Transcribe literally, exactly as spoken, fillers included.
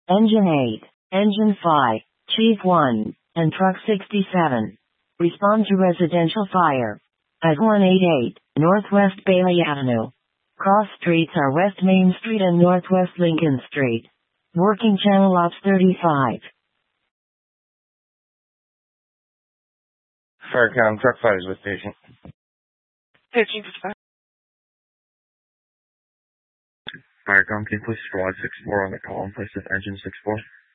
Engine eight, Engine five, Chief one, and Truck sixty-seven. Respond to residential fire at one eighty-eight Northwest Bailey Avenue. Cross streets are West Main Street and Northwest Lincoln Street. Working channel ops thirty-five. Firecom, truck fires with patient. thirteen fifty-five. Firecom, can you please squad six four on the call in place of engine six four?